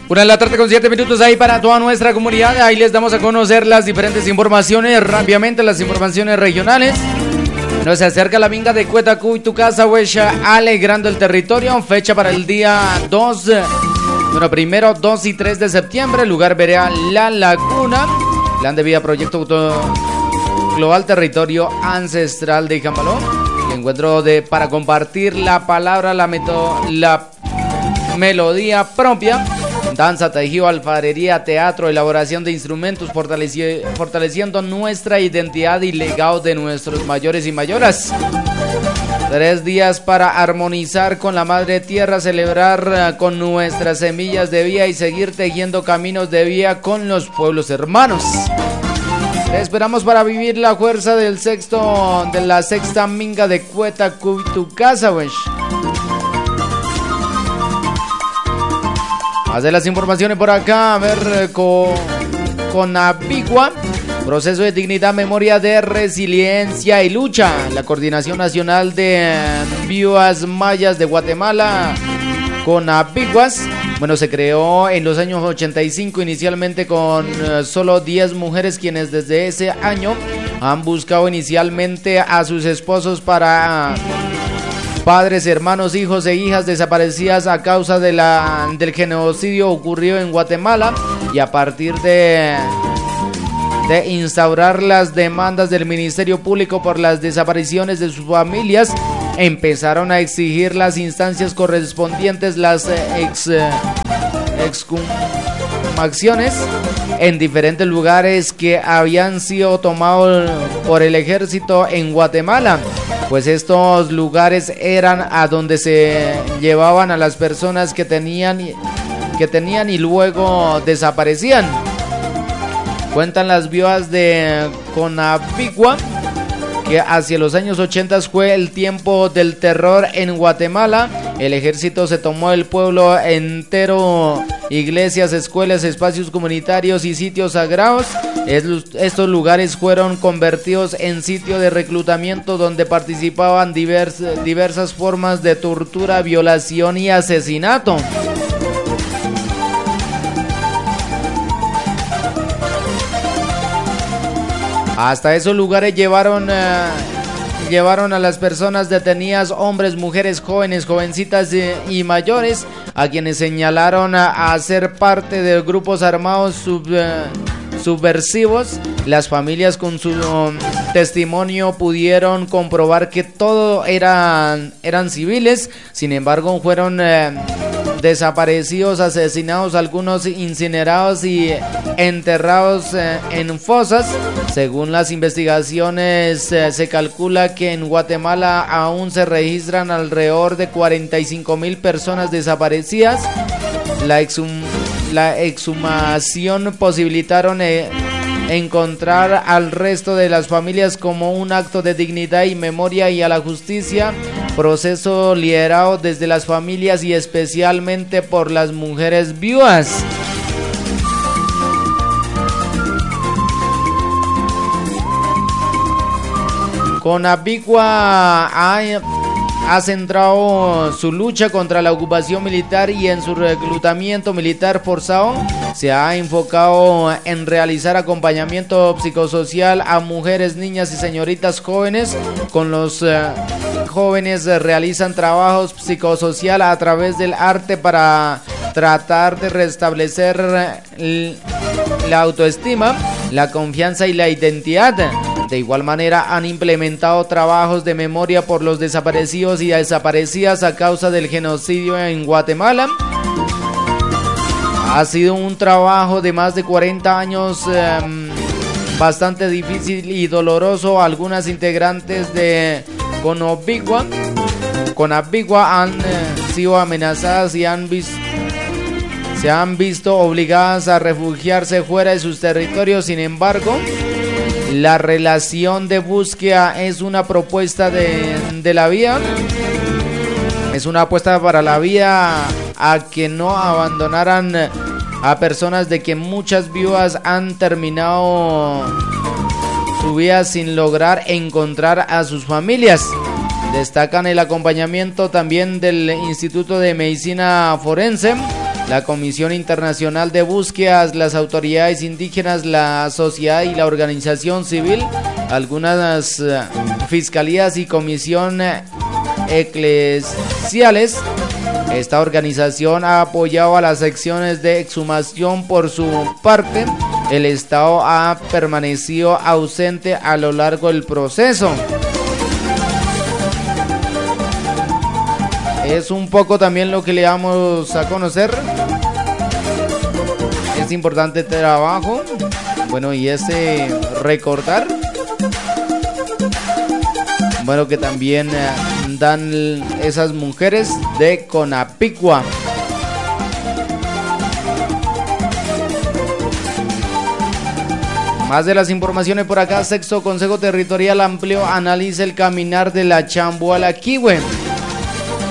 1:07 ahí para toda nuestra comunidad. Ahí les damos a conocer las diferentes informaciones rápidamente, las informaciones regionales. Nos acerca la minga de Cueta Cuytucasa, Huecha, alegrando el territorio. Fecha para el día 2, primero 2 y 3 de septiembre. Lugar Verea La Laguna. Plan de vida, proyecto global, territorio ancestral de Jambalón. Encuentro para compartir la palabra, la melodía propia. Danza, tejido, alfarería, teatro, elaboración de instrumentos, fortaleciendo nuestra identidad y legado de nuestros mayores y mayoras. 3 días para armonizar con la madre tierra, celebrar con nuestras semillas de vida y seguir tejiendo caminos de vida con los pueblos hermanos. Te esperamos para vivir la fuerza de la sexta minga de Cueta Cuytucasa, güey. Hacer las informaciones por acá, a ver, con Abigua, proceso de dignidad, memoria de resiliencia y lucha. La Coordinación Nacional de Viudas Mayas de Guatemala, con Abiguas, se creó en los años 85, inicialmente con solo 10 mujeres, quienes desde ese año han buscado inicialmente a sus esposos para padres, hermanos, hijos e hijas desaparecidas a causa del genocidio ocurrido en Guatemala, y a partir de instaurar las demandas del Ministerio Público por las desapariciones de sus familias, empezaron a exigir las instancias correspondientes las exhumaciones en diferentes lugares que habían sido tomados por el ejército en Guatemala, pues estos lugares eran a donde se llevaban a las personas que tenían y luego desaparecían. Cuentan las viudas de Conabigua que hacia los años 80 fue el tiempo del terror en Guatemala. El ejército se tomó el pueblo entero, iglesias, escuelas, espacios comunitarios y sitios sagrados. Estos lugares fueron convertidos en sitio de reclutamiento donde participaban diversas formas de tortura, violación y asesinato. Hasta esos lugares llevaron a las personas detenidas, hombres, mujeres, jóvenes, jovencitas y mayores, a quienes señalaron a ser parte de grupos armados subversivos. Las familias con su testimonio pudieron comprobar que todo eran civiles. Sin embargo, fueron desaparecidos, asesinados, algunos incinerados y enterrados en fosas. Según las investigaciones, se calcula que en Guatemala aún se registran alrededor de 45,000 personas desaparecidas. La exhumación posibilitaron encontrar al resto de las familias como un acto de dignidad y memoria y a la justicia, proceso liderado desde las familias y especialmente por las mujeres viudas. Conabigua ha centrado su lucha contra la ocupación militar y en su reclutamiento militar forzado. Se ha enfocado en realizar acompañamiento psicosocial a mujeres, niñas y señoritas jóvenes. Con los jóvenes realizan trabajos psicosocial a través del arte para tratar de restablecer la autoestima, la confianza y la identidad. De igual manera han implementado trabajos de memoria por los desaparecidos y desaparecidas a causa del genocidio en Guatemala. Ha sido un trabajo de más de 40 años, bastante difícil y doloroso. Algunas integrantes de Conabigua han sido amenazadas y se han visto obligadas a refugiarse fuera de sus territorios. Sin embargo, la relación de búsqueda es una propuesta de la vida. Es una apuesta para la vida a que no abandonaran a personas de que muchas viudas han terminado su vida sin lograr encontrar a sus familias. Destacan el acompañamiento también del Instituto de Medicina Forense la Comisión Internacional de Búsquedas, las autoridades indígenas, la sociedad y la organización civil, algunas fiscalías y comisión eclesiales. Esta organización ha apoyado a las secciones de exhumación. Por su parte, el Estado ha permanecido ausente a lo largo del proceso. Es un poco también lo que le damos a conocer. Es importante trabajo. Bueno, y ese recordar. Bueno, que también dan esas mujeres de Conapicua. Más de las informaciones por acá. Sexto Consejo Territorial amplió analiza el caminar de la Chambualaquihue.